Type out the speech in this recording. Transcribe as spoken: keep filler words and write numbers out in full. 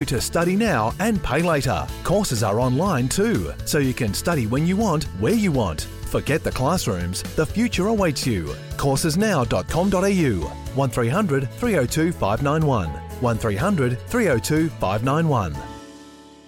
to study now and pay later. Courses are online too, so you can study when you want, where you want. Forget the classrooms. The future awaits you. courses now dot com dot a u. one three hundred three oh two five nine one. one three hundred three oh two five nine one.